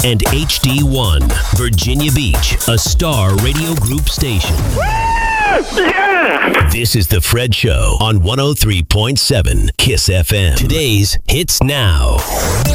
and HD1, Virginia Beach, a Star Radio Group station. Yeah! This is The Fred Show on 103.7 KISS FM. Today's Hits Now.